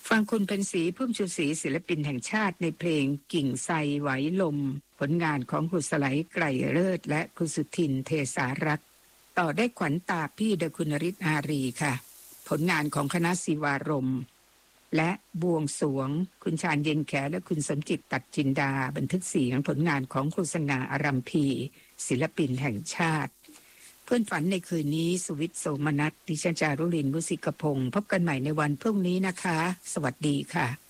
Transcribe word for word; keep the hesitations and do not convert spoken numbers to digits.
ฟังคุณเป็นศรีพุ่มชูศรีศิลปินแห่งชาติในเพลงกิ่งไทรไหวลมผลงานของคุณสไลไกรเลิศและคุณสุทินเทสารักษ์ต่อได้ขวัญตาพี่โดยคุณนฤทธิ์อารีค่ะผลงานของคณะศิวารมณ์และบวงสรวงคุณชาญเย็นแขและคุณสมจิตตัดจินดาบันทึกเสียงผลงานของคุณสง่าอารัมพีศิลปินแห่งชาติเพื่อนฝันในคืนนี้สุวิทย์โสมนัสดิฉันจารุลินมุสิกพงศ์พบกันใหม่ในวันพรุ่งนี้นะคะสวัสดีค่ะ